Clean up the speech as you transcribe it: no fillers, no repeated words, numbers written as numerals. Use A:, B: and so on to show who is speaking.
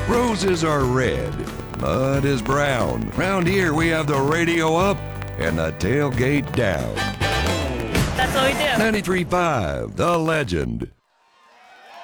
A: Roses are red, mud is brown. Round here we have the radio up and the tailgate down.
B: That's what we do.
A: 93.5, The Legend.